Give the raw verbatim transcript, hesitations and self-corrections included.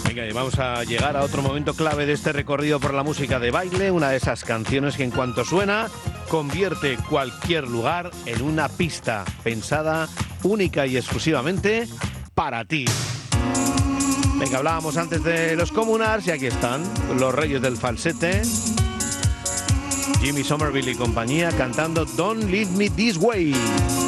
Venga, y vamos a llegar a otro momento clave de este recorrido por la música de baile, una de esas canciones que en cuanto suena convierte cualquier lugar en una pista pensada única y exclusivamente para ti. Venga, hablábamos antes de los Communards y aquí están los reyes del falsete, Jimmy Somerville y compañía, cantando Don't Leave Me This Way.